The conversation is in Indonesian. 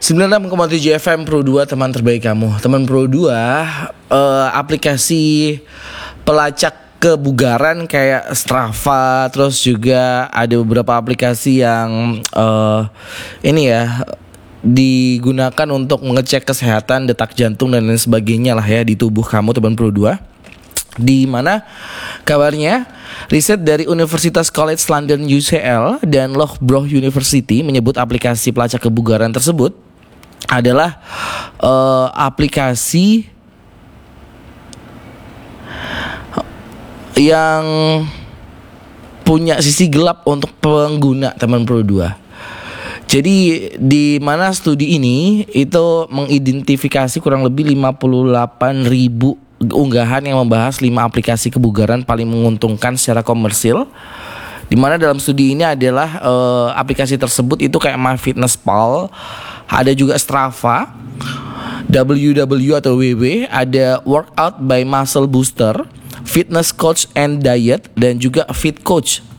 96,7 FM Pro 2, teman terbaik kamu. Teman Pro 2, aplikasi pelacak kebugaran kayak Strava, terus juga ada beberapa aplikasi yang digunakan untuk mengecek kesehatan, detak jantung dan lain sebagainya lah ya di tubuh kamu, teman Pro 2. Di mana kabarnya riset dari Universitas College London UCL dan Loughborough University menyebut aplikasi pelacak kebugaran tersebut adalah aplikasi yang punya sisi gelap untuk pengguna, teman Pro 2. Jadi di mana studi ini itu mengidentifikasi kurang lebih 58.000 unggahan yang membahas 5 aplikasi kebugaran paling menguntungkan secara komersil. Di mana dalam studi ini adalah aplikasi tersebut itu kayak MyFitnessPal, ada juga Strava, WW atau WW, ada Workout by Muscle Booster, Fitness Coach and Diet, dan juga Fit Coach.